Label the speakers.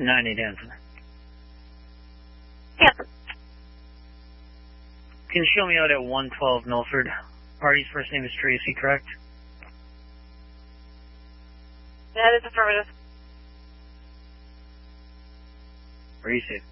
Speaker 1: 9-8 answer.
Speaker 2: Yep.
Speaker 1: Can you show me out at 112 Milford? Artie's first name is Tracy, correct?
Speaker 2: That is affirmative.
Speaker 1: Where are you safe?